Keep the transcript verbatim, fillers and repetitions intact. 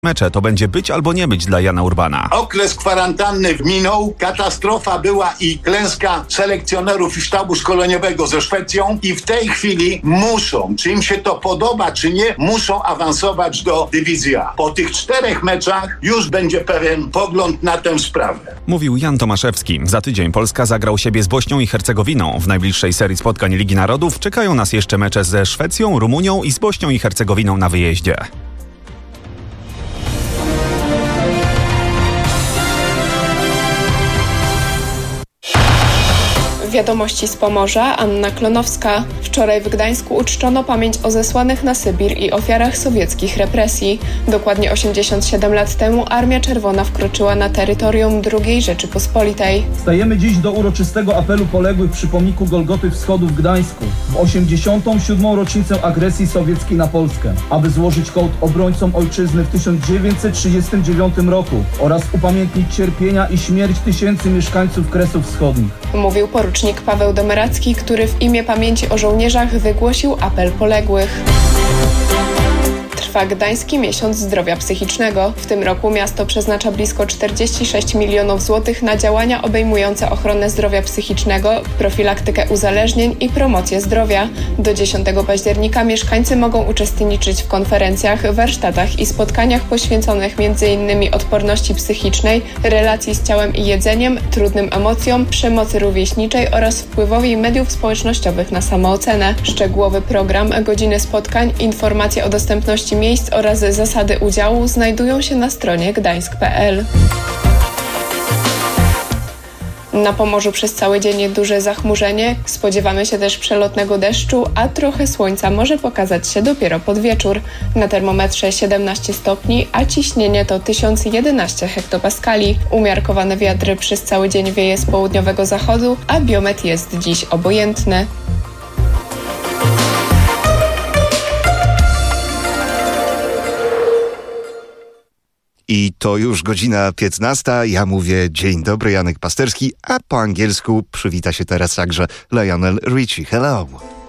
mecze to będzie być albo nie być dla Jana Urbana. Okres kwarantanny minął, katastrofa była i klęska selekcjonerów i sztabu szkoleniowego ze Szwecją i w tej chwili muszą, czy im się to podoba, czy nie, muszą awansować do dywizji A. Po tych czterech meczach już będzie pewien pogląd na tę sprawę. Mówił Jan Tomaszewski. Za tydzień Polska zagra u siebie z Bośnią i Hercegowiną. W najbliższej serii spotkań Ligi Narodów czekają nas jeszcze mecze ze Szwecją, Rumunią i z Bośnią i Hercegowiną na wyjeździe. Wiadomości z Pomorza, Anna Klonowska. Wczoraj w Gdańsku uczczono pamięć o zesłanych na Sybir i ofiarach sowieckich represji. Dokładnie osiemdziesiąt siedem lat temu Armia Czerwona wkroczyła na terytorium drugiej Rzeczypospolitej. Stajemy dziś do uroczystego apelu poległych przy pomniku Golgoty Wschodu w Gdańsku w osiemdziesiątą siódmą rocznicę agresji sowieckiej na Polskę, aby złożyć hołd obrońcom ojczyzny w tysiąc dziewięćset trzydziestym dziewiątym roku oraz upamiętnić cierpienia i śmierć tysięcy mieszkańców Kresów Wschodnich. Mówił porucznik Paweł Domeracki, który w imię pamięci o żołnierzach wygłosił apel poległych. Trwa Gdański Miesiąc Zdrowia Psychicznego. W tym roku miasto przeznacza blisko czterdzieści sześć milionów złotych na działania obejmujące ochronę zdrowia psychicznego, profilaktykę uzależnień i promocję zdrowia. Do dziesiątego października mieszkańcy mogą uczestniczyć w konferencjach, warsztatach i spotkaniach poświęconych między innymi odporności psychicznej, relacji z ciałem i jedzeniem, trudnym emocjom, przemocy rówieśniczej oraz wpływowi mediów społecznościowych na samoocenę. Szczegółowy program, godziny spotkań, informacje o dostępności miejsc oraz zasady udziału znajdują się na stronie gdańsk kropka p l. Na Pomorzu przez cały dzień duże zachmurzenie, spodziewamy się też przelotnego deszczu, a trochę słońca może pokazać się dopiero pod wieczór. Na termometrze siedemnaście stopni, a ciśnienie to tysiąc jedenaście hektopaskali. Umiarkowany wiatr przez cały dzień wieje z południowego zachodu, a biometr jest dziś obojętny. I to już godzina piętnasta. Ja mówię dzień dobry, Janek Pasterski, a po angielsku przywita się teraz także Lionel Richie. Hello!